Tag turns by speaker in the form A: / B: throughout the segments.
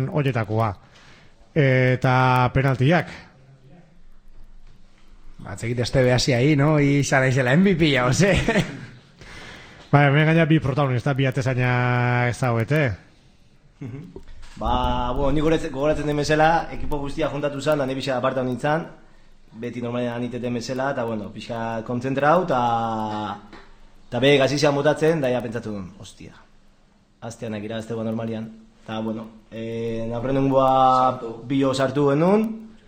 A: horietakoa. Eta penaltiak.
B: Batzekit este behasi ahí, ¿no? Y sabéis la MVP ya, o sea.
A: Hemen gaina bi protagonista, bi atezaina ez dagoete.
C: Ni gogoratzen den bezala, ekipo guztia juntatu zen, da ne pixka aparta honintzen, beti normalean aniteten bezala, eta pixka kontzentrau, eta be gazizia mutatzen, da ja pentsatu duen, hostia, aztean egira aztego normalian. Eta, naprendungoa bio sartu genuen,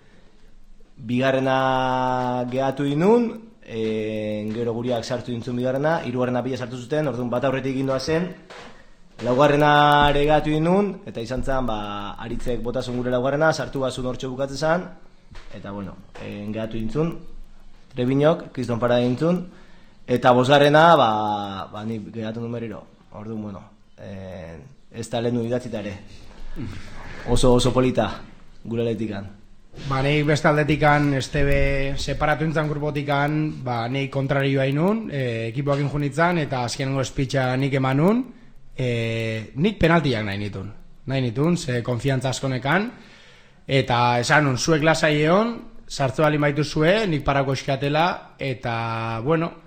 C: bigarrena gehatu inun, gero guriak sartu dintzun bigarrena, hirugarrena bila sartu zuten, orduan bat aurretik gindoa zen, laugarrena ere gehatu inun, eta izan zen, aritzek botasun gure laugarrena, sartu bazun hortxo bukatzen zen, eta gehatu dintzun, Trebinok, Kriston Parada dintzun, eta bosgarrena, ni gehatu nun berriro, orduan, ez da lehen du idatzita ere, oso polita, gure lehetikan.
B: Nik beste aldetikan, estebe separatu intzan grupotikan, nik kontrarioa inun, ekipoak injunitzen, eta azkenengo espitxa nik eman nun, nik penaltiak nahi nitun, ze konfiantza askonekan, eta esan nun, zuek lasai egon, sartzu bali maitu zue, nik parako eskatela, eta,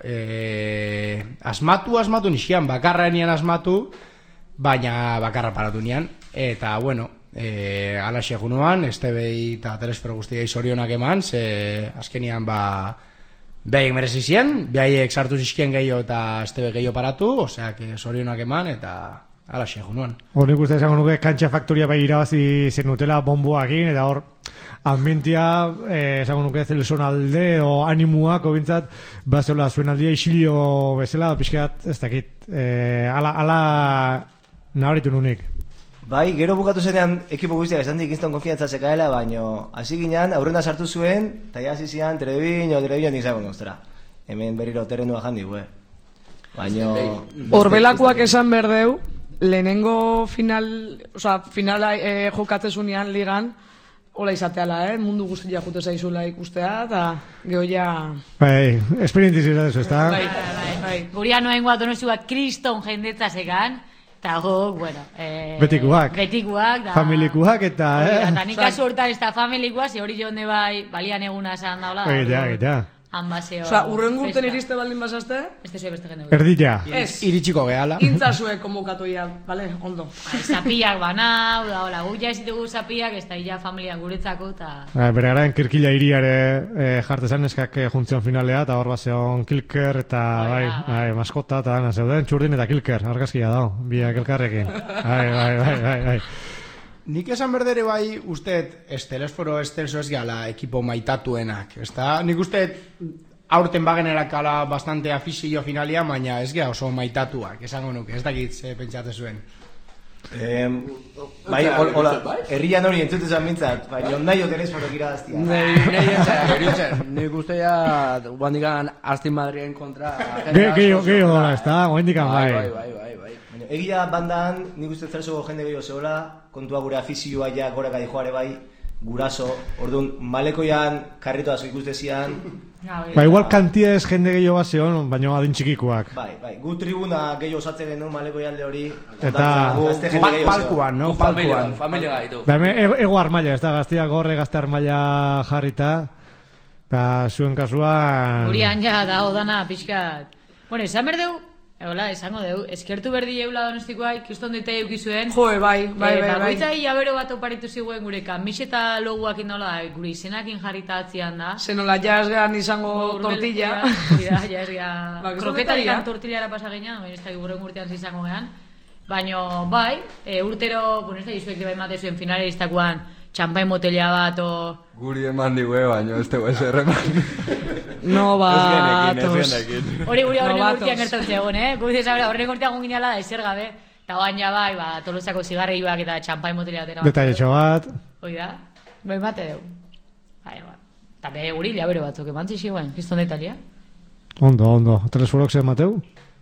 B: asmatu nixian, bakarra enian asmatu, baina bakarra paratu nian, eta, alaxe junuan, estebei eta telespero guztiai zorionak eman, ze azkenian behaiek merezizien, behaiek sartu zizkien gehiago eta estebe gehiago paratu, oseak zorionak eman eta alaxe junuan.
A: Nik uste esango nuke kantxa faktoria bai irabazi zenutela bomboakin, eta hor ambientia, esango nuke zelson alde o animuak, obintzat, bazeola zuen aldia isilio bezala, pixkat, ez dakit, ala nabaritu nunik.
C: Gero bukatu zenean ekipo guztiak esan dik inston konfiantza zekaela, baina hasi ginean, aurrena sartu zuen, eta hasi zian, Trebiño nik zagon, ostera. Hemen berriro terrenua jandi,
D: Horbelakoak esan berdeu, lehenengo finala jokatzezunean ligan, hola izateala, mundu guztia jute zaizula ikustea, eta geho ja...
A: Esperientiz izatezu, ez da?
E: Guria noen guat donostuak kriston jendetza zekan, eta guk,
A: betikuak, familikuak eta...
E: Eta nik kasu hortan ez da familikuak, ze hori jonde bai, balian eguna esan daula.
A: Egitea.
E: Hanbazeo...
D: urrengo urten iriste baldin bazazte?
E: Beste zue beste jende.
A: Erdila.
B: Iritsiko gehala.
D: Intzazue konbokatoia, bale, ondo.
E: Zapiak banau, guia ez ditugu zapiak, ez da illa familia guretzako, eta...
A: Bere garen Kirkila iriare jartezan eskak juntzion finalea, eta hor bazeon Kilker, eta maskota, eta dana zeuden, Txurdin eta Kilker, argazkia dao, biak elkarrekin. Bai.
B: Nik esan berdere bai, usteet, telesforo estelso ez gala ekipo maitatuenak, ez da? Nik usteet, aurten bagenerakala bastante afizio finalia, baina ez gea oso maitatuak, esango nuke, ez dakit ze pentsate zuen.
C: Herrian hori entzutezan mintzat, baina nahi telesforo gira daztia.
F: Nik ustea, guandikan Astin Madrien kontra...
A: Gehiago dola, ez da? Guandikan
F: bai.
C: Egia bandan, nik uste zelsogo jende gehiago zehola, kontua gure afizioa ja goraka dijoare bai, guraso, orduan, malekoian karrito asko ikustezian.
A: Igual kantiez jende gehiago bat zeon, baina adin txikikuak.
C: Bai, gu tribuna gehiago osatzen genuen malekoi alde hori.
A: Eta...
B: palkuan, no? Palkuan.
F: Familia gaitu.
A: Ego armaila, ez da, gaztia gorre gazte armaila jarrita. Eta zuen kasuan...
E: Gurian ja, da, odana, pixkat. Esan berdeu, esango deu, eskertu berdi eula donostikoa, ikiston dute eukizuen.
D: Bai.
E: Bagoitza hilabero bat oparitu ziguen gure kamiseta loguak inola, gure izenakin jarrita atzian da.
D: Zenola jazgean izango tortilla.
E: Jazgea, kroketarikan tortillara pasageina, ez da gure urtean izango gehan. Baina, bai, urtero, ez da izuek bai mate zuen finalistakoan, txampain motella bat,
F: Guri eman digue, baina ez tegu ezer eman.
D: No
E: batos. Hori guri horren urtean gertatzen egon, Guri horren urtean ginela da ezer gabe. Eta baina bai, Tolosako zigarreioak eta txampain motella atera.
A: Detailetxo bat.
E: Hoi da, bai mate deu. Eta behe guri labero batzuk eman ziziguen, kriston detalia.
A: Ondo. Telesforok zer mateu?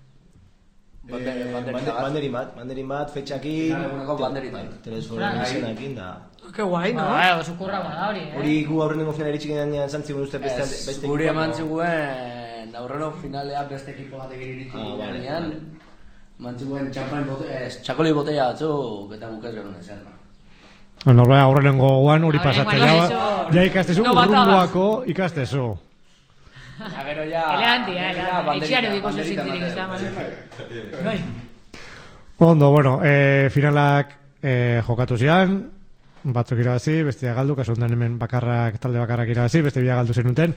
C: Banderin bat, fetxakin. Telesforon izenakin da.
D: Que guai, no?
E: Oso kurra bada hori,
C: Hori gu aurrenengo finala eritxiken zantzigun uste beste ekipo.
F: Guri eman ziguen aurrenengo finalea beste ekipo batek iritxiken mantziguen txakoli botella batzuk eta guk ez genuen ezer.
A: Norbera aurrenengo guan hori pasatzen. Ja ikastezu, urrungoako ikastezu.
F: Gero ja...
E: Elegantia, etxean ediko zuzintzirik ez da,
A: Ondo, bueno, finalak jokatu zian, batzuk irabazi, bestia galdu, kasu ondan hemen talde bakarrak irabazi, beste bila galdu zenuten.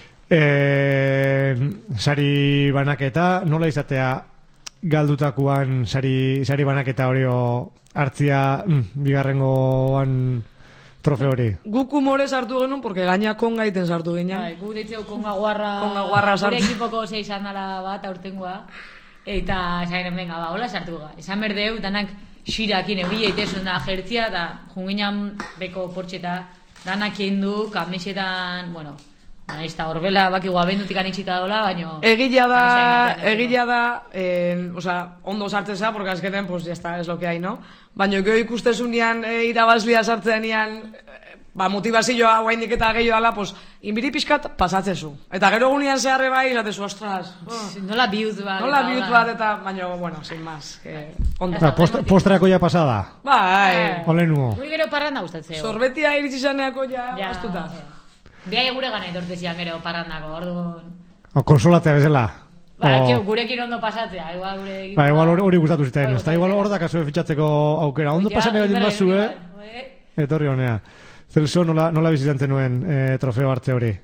A: Sari banaketa, nola izatea galdutakuan sari banaketa hori hartzia bigarrengoan trofeo hori?
D: Guk humore sartu genuen, porque gaina konga iten sartu ginen.
E: Guk ditzeu konga guarra sartu. Gure ekipoko zeizan dala bat aurtengoa. Eta esan venga, hola sartu ga. Esan berdeu, danak xirakin ebila itezun da jertzia, da junginan beko portxeta, danak du, kamesetan, bueno, ez da horbela bakigu abendutik anitxita dola, baina...
D: Egila da, ondo sartzeza, porque azketen, pues ya está, es lo que hay, no? Baina gero ikustezunean irabazlia sartzenean, motivazioa guaindik eta gehiago dala, pues, inbiri pixkat pasatzezu. Eta gero gunean zeharre bai, izatezu, ostras.
E: Nola bihuz bat.
D: Eta, baina, bueno, sin más.
A: Postrako ja pasada.
D: Bai.
A: Olenuo.
E: Guri gero parranda gustatzeo.
D: Sorbetia iritsi zaneako ja, astuta.
E: Bia gure gana etortezian gero parrandako, orduan.
A: Konsolatzea bezala.
E: Gurekin ondo pasatzea,
A: igual hori gustatu zitean. Eta igual hor da kasue fitxatzeko aukera. Ondo pasan egin bazue, etorri honea. Celso, nola bizitzen nuen trofeo hartze hori?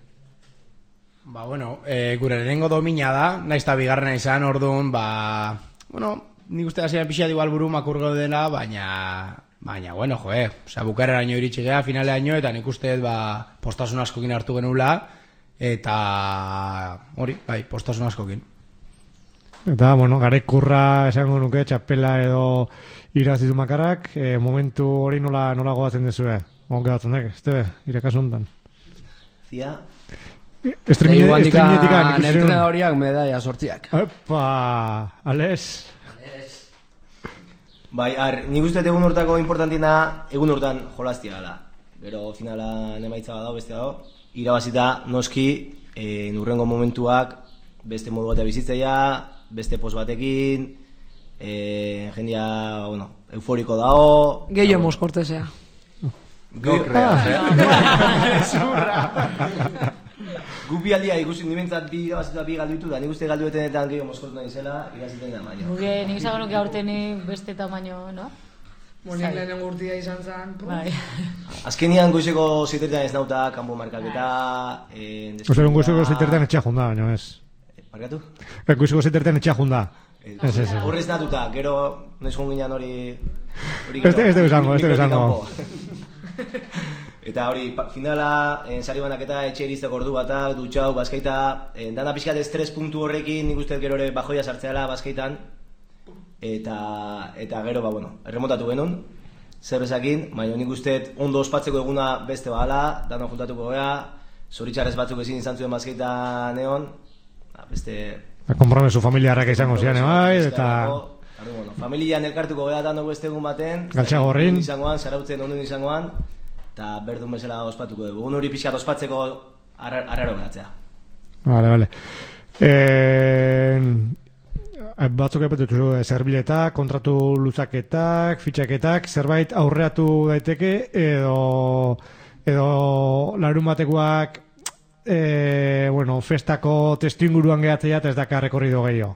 B: Gure lehenengo domina da, naiz eta bigarrena izan, orduan, nik uste da ziren pixat igual buru makur gaudela, baina, bukareraino iritsi geha, finaleaino, eta nik uste, postasun askokin hartu genula, eta hori, postasun askokin.
A: Eta, garek kurra esango nuke, txapela edo irazitu makarrak, momentu hori nola gogatzen dezue? Onke batzen dek, Estebe, irakasun ondan.
C: Zia?
A: Estremietikan
F: Nertena horiak medaia sortziak.
A: Epa, ales.
C: Nik uste egun hortako importantina, egun hortan jolaztia gala. Gero finala nemaitza badao, beste dago. Irabazita noski, nurrengo momentuak, beste modu batea bizitzaia, beste pos batekin, jendia, euforiko dago.
D: Gehiago moskortezea.
C: Gu bi aldia ikusi nimentzat bi irabazita bi galduitu da, nik uste galduetenetan gehiago moskortu nahi zela, irabaziten da baino.
E: Nik izango nuke aurtenik beste tamaino, no?
D: Monik lehenen urtia izan zen.
C: Azkenian goizeko zitertean ez nauta, kanpo markaketa...
A: Oso, goizeko zitertean etxea junda, baina ez.
C: Markatu?
A: Goizeko zitertean etxea junda.
C: Horrez natuta, gero noiz jonginan hori...
A: Ez debe zango.
C: Eta hori, finala, sari banaketa etxe erizteko ordu batak, dutxau, bazkaita, dana pixkat estres puntu horrekin, nik uste gero ere bajoia sartzeala bazkaitan, eta gero, erremotatu genuen, zerbezakin, baina nik uste ondo ospatzeko eguna beste bahala, dana juntatuko gea, zoritxarrez batzuk ezin izan zuen bazkaita neon, beste...
A: Kompromesu familiarrak izango zian, eta...
C: Familian elkartuko gea danoko beste egun baten,
A: Galtxagorrin,
C: zarautzen ondun izangoan, eta berdun bezala ospatuko dugu. Egun hori pixkat ospatzeko arraro geratzea.
A: Vale. Batzuk epetutu zerbiletak, kontratu luzaketak, fitxaketak, zerbait aurreatu daiteke, edo larun batekoak festako testu inguruan gehatzea eta ez daka rekorrido gehiago.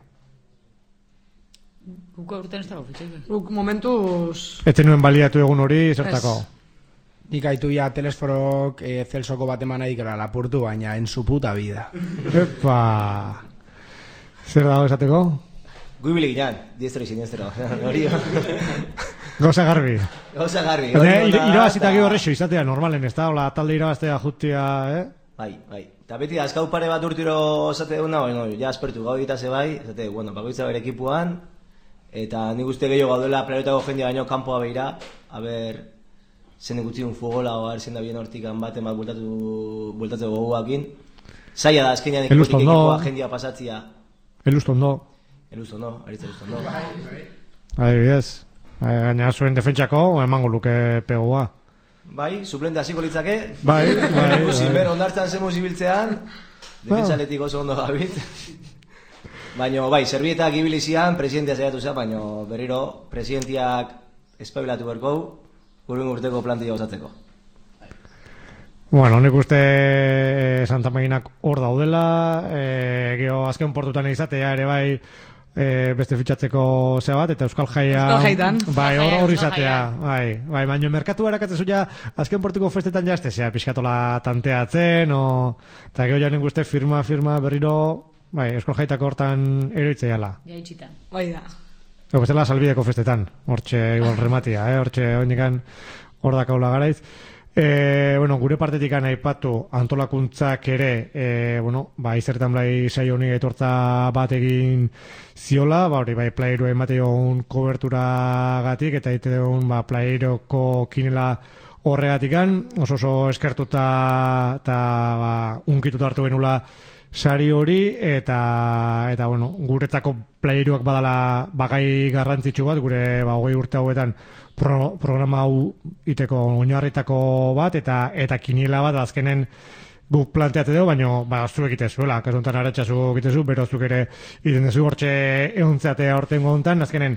E: Guk aurten ez dago fitxaketak.
D: Guk momentuz...
A: Etzen nuen baliatu egun hori, zertako?
B: Nik haitu ja telesforok Celsoko bat eman adikera lapurtu, baina en su puta vida.
A: Epa! Zer dago esateko?
C: Guibili ginean, diestro y siniestro.
A: Gauza garbi.
C: Irabazita
A: gero horrexo izatea normalen, ez da? Ola talde irabaztea jutia,
C: Bai. Eta beti azkau pare bat urtiro esate duguna, ja aspertu gau egitase bai, esate, bakoitza bere ekipuan, eta nik uste gehiago gaudela plaretako jendia baino kanpoa behira, haber, zen ikutziun fugola, o zen da bien hortikan baten bat bueltatzeko goguakin. Zaila da, azkenean ekipoa jendia pasatzia.
A: Elustondo,
C: aritza elustondo.
A: Adibidez, gaina zuen defentsako, emango luke pegoa.
C: Bai, suplente hasiko litzake.
A: Bai.
C: Ber ondartzan zemuz ibiltzean, defentsaletik oso ondo gabit. Baina, bai, zerbietak ibilizian, presidentia zaiatu zen, baina berriro, presidentiak espabilatu berkou, urren urteko plantilla osatzeko.
A: Bueno, nik uste Santa Marinak hor daudela, gero azken portutan izatea ere bai beste fitxatzeko zea bat, eta Euskal Jaian bai, hor izatea, bai, baina merkatu erakatzen zuia azken portuko festetan jazte, zea, pixkatola tanteatzen, eta gero janen guzti firma berriro, bai, Euskal Jaitako hortan eroitzeiala.
E: Jaitxita.
D: Bai da.
A: Bestela salbideko festetan, hortxe igual rematia, hortxe oindikan hor dakaula garaiz. Bueno, gure partetik aipatu antolakuntzak ere, izertan blai saio honi etortza bat egin ziola, hori bai playero emateon kobertura gatik, eta ite deun playeroko kinela horregatikan, oso eskertuta eta unkituta hartu genula sari hori, eta guretako playeroak badala bagai garrantzitsu bat, gure 20 urte hauetan programa hau iteko oinarritako bat, eta kiniela bat azkenen guk planteate dugu, baina zuek itezuela, kasuntan aratxazu egitezu, bero zuk ere iten dezu hortxe eguntzeatea horten gontan, azkenen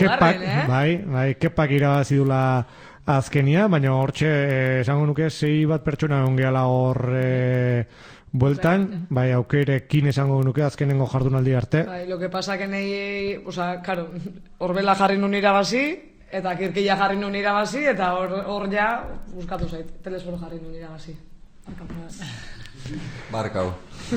A: kepak irabazidula azkenia, baina hortxe esango nuke 6 bat pertsona ongeala hor bueltan, bai aukerekin esango nuke azkenengo jardunaldi arte.
D: Bai, lo que pasa que nei, claro, horbela jarri nun irabazi, eta kirkila jarri nun irabazi, eta hor ja, buskatu zait, telesforo jarri nun irabazi.
G: Barkau.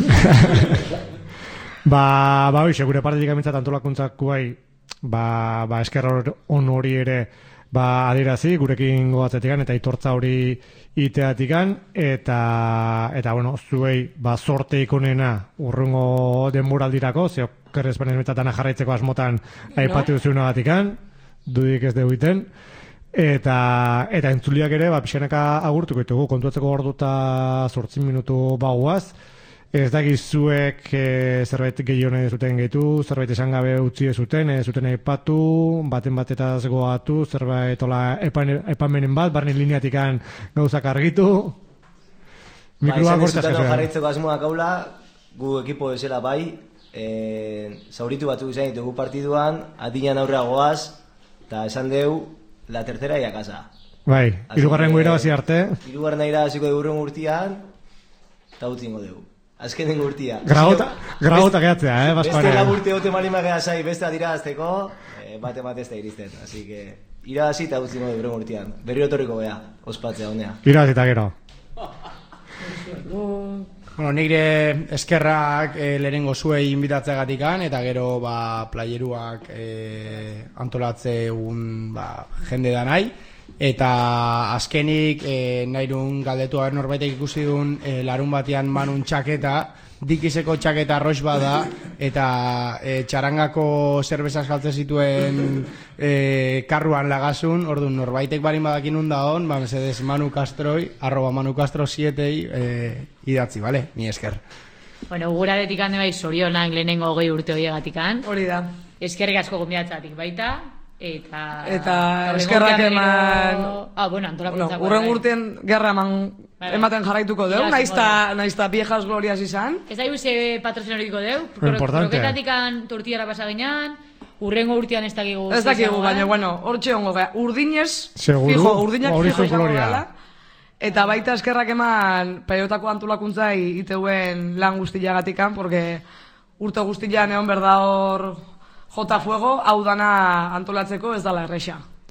A: Hoxe, gure partetik amintzat antolakuntzak guai, eskerra on hori ere adierazi, gurekin gogatzetikan, eta itortza hori iteatikan, eta zuei, zorte ikonena urrungo denboraldirako, zeo kerrez banetan jarraitzeko asmotan aipatu duzunagatikan, dudik ez deuiten, eta entzuliak ere, pixanaka agurtuko ditugu, kontuatzeko orduta 8 minutu bagoaz, ez dakizuek zerbait gehione zuten gehitu, zerbait esan gabe utzi zuten aipatu, baten batetaz goatu, zerbait epamenen bat, barne lineatikan gauzak argitu.
C: Izan dizutako jarraitzeko asmoak haula, gu ekipo bezala bai, zauritu batzuk izan ditugu partiduan, adinan aurrera goaz, eta esan deu, la tercera ia casa.
A: Bai, hirugarren irabazi arte.
C: Hirugarren irabaziko eurren urtean, eta utzingo dugu. Azkenen urtia.
A: Grauta gehatzea,
C: Beste laburte hote malima geha zai, beste adirazteko, bate ez da iristen. Así que, irabazi eta utzingo dugu eurren urtean. Berriro torriko geha, ospatzea honea.
A: Irabazi eta gero.
B: Bueno, nire eskerrak lehenengo zuei inbitatzeagatikan, eta gero playeruak antolatzeun jende da nahi. Eta azkenik nahi duen galdetu haber norbaitek ikusi duen larun batean manun txaketa, dikizeko txaketa arroz bada, eta txarangako zerbezaz galtzen zituen karruan lagazun, orduan norbaitek barin badakin da hon, mesedez Manu Castroi, @manukastro7 idatzi, bale? Mi esker.
E: Bueno, guraretik hande bai zorionak lehenengo 20 urte horiegatikan.
D: Hori da.
E: Eskerrik asko gombiatzatik baita.
D: Eta eskerrak eman...
E: antolakuntzako.
D: Urren urtean gerra ematen jarraituko deu, naizta viejas glorias izan.
E: Ez da ze patrozinoriko deu,
A: kroketatikan
E: tortillara pasa ginean, urrengo urtean ez dakigu.
D: Ez dakigu, baina, hortxe hongo gara, urdinez, urdinak fijo izango gala. Eta baita eskerrak eman paiotako antolakuntzai iteuen lan guztiagatikan, porque urte guztian egon berda hor... Jota fuego, hau dana antolatzeko ez dala erresa.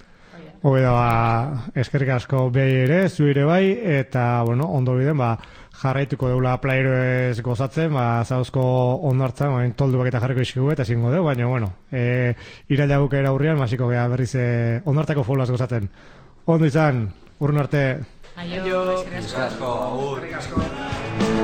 A: Eskerrik asko behi ere, zu ere bai, eta, ondo biden, jarraituko deula playero ez gozatzen, zauzko ondartzan, tolduak eta jarriko izkigu eta zingo deu, baina, iraila guk era aurrian, masiko geha berriz ondartako folaz gozatzen. Ondo izan, urrun arte.
E: Aio.
G: Eskerrik asko.